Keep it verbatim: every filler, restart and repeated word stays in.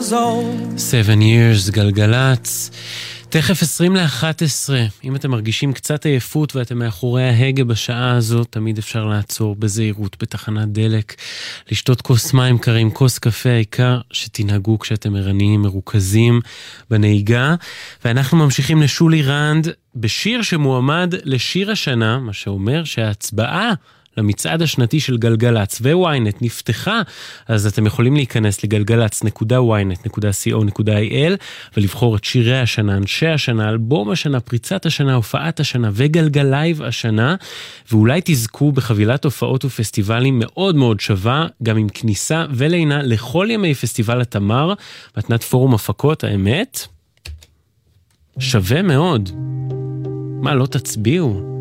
years old. Seven years, גלגלץ. תכף עשרים לאחת עשרה. אם אתם מרגישים קצת עייפות ואתם מאחורי ההגה בשעה הזאת, תמיד אפשר לעצור בזהירות בתחנת דלק, לשתות כוס מים קרים, כוס קפה, העיקר שתנהגו כשאתם ערניים, מרוכזים בנהיגה. ואנחנו ממשיכים לשולי רנד בשיר שמועמד לשיר השנה, מה שאומר שההצבעה למצעד השנתי של גלגלץ וויינט נפתחה, אז אתם יכולים להיכנס לגלגלץ נקודה וויינט נקודה סי או נקודה איי אל ולבחור את שירי השנה, אנשי השנה, אלבום השנה, פריצת השנה, הופעת השנה וגלגלייב השנה, ואולי תזכו בחבילת הופעות ופסטיבלים מאוד מאוד שווה, גם עם כניסה ולינה לכל ימי פסטיבל התמר, מתנת פורום הפקות, האמת שווה מאוד. מה, לא תצביעו?